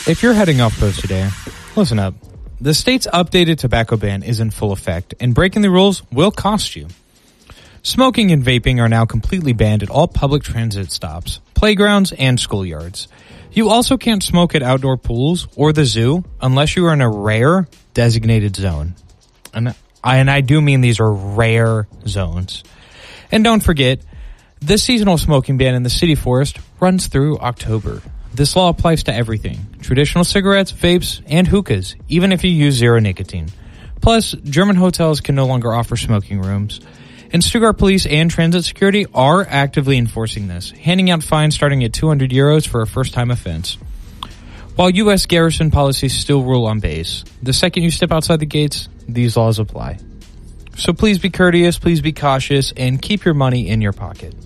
If you're heading off post today, listen up. The state's updated tobacco ban is in full effect, and breaking the rules will cost you. Smoking and vaping are now completely banned at all public transit stops, playgrounds, and schoolyards. You also can't smoke at outdoor pools or the zoo unless you are in a rare designated zone. And I do mean these are rare zones. And don't forget, this seasonal smoking ban in the city forest runs through October. This law applies to everything: traditional cigarettes, vapes, and hookahs, even if you use zero nicotine. Plus, German hotels can no longer offer smoking rooms. And Stuttgart Police and Transit Security are actively enforcing this, handing out fines starting at 200 euros for a first-time offense. While U.S. garrison policies still rule on base, the second you step outside the gates, these laws apply. So please be courteous, please be cautious, and keep your money in your pocket.